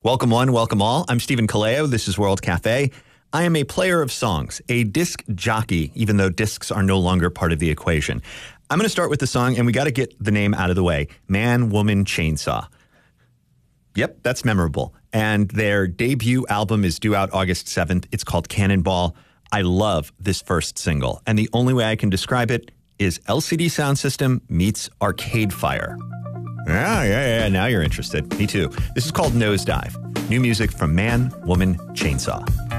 Welcome one, welcome all. I'm Stephen Kaleo. This is World Cafe. I am a player of songs, a disc jockey, even though discs are no longer part of the equation. I'm going to start with the song, and we got to get the name out of the way. Man, Woman, Chainsaw. Yep, that's memorable. And their debut album is due out August 7th. It's called Cannonball. I love this first single, and the only way I can describe it is LCD Soundsystem meets Arcade Fire. Yeah, now you're interested. Me too. This is called Nosedive. New music from Man, Woman, Chainsaw.